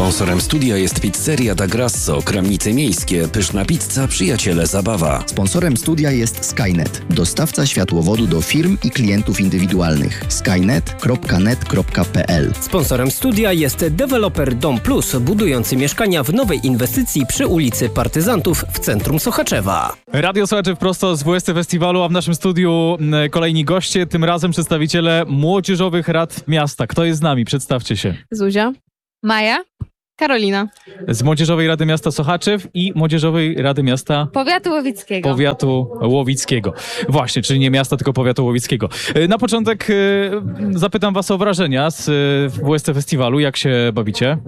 Sponsorem studia jest Pizzeria da Grasso, Kramnice Miejskie, pyszna pizza, przyjaciele zabawa. Sponsorem studia jest Skynet, dostawca światłowodu do firm i klientów indywidualnych. skynet.net.pl. Sponsorem studia jest deweloper Dom Plus, budujący mieszkania w nowej inwestycji przy ulicy Partyzantów w centrum Sochaczewa. Radio Sochaczew prosto z WSC Festiwalu, a w naszym studiu kolejni goście, tym razem przedstawiciele młodzieżowych rad miasta. Kto jest z nami? Przedstawcie się. Zuzia, Maja, Karolina. Z Młodzieżowej Rady Miasta Sochaczew i Młodzieżowej Rady Miasta Powiatu Łowickiego. Właśnie, czyli nie miasta, tylko powiatu łowickiego. Na początek zapytam was o wrażenia z WSC Festiwalu. Jak się bawicie?